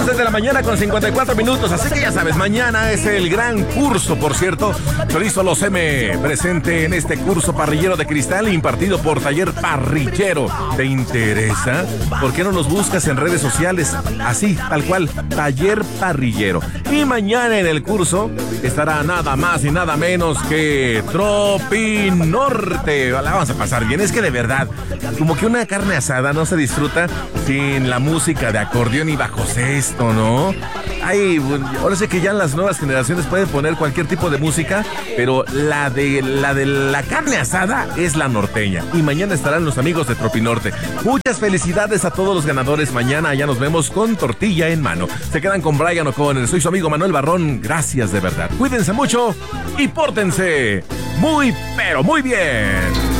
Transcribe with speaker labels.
Speaker 1: 11 de la mañana con 54 minutos. Así que ya sabes, mañana es el gran curso, por cierto. Chorizo Los M, presente en este curso parrillero de cristal impartido por Taller Parrillero. ¿Te interesa? ¿Por qué no nos buscas en redes sociales? Así, tal cual, Taller Parrillero. Y mañana en el curso estará nada más y nada menos que Tropinorte. La vamos a pasar bien. Es que de verdad, como que una carne asada no se disfruta sin la música de acordeón y bajo sexto, ¿no? Ay, ahora sé que ya las nuevas generaciones pueden poner cualquier tipo de música, pero la de la carne asada es la norteña. Y mañana estarán los amigos de Tropinorte. Muchas felicidades a todos los ganadores. Mañana ya nos vemos con tortilla en mano. Se quedan con Brian O'Connor. Soy su amigo Manuel Barrón. Gracias de verdad. Cuídense mucho y pórtense muy, pero muy bien.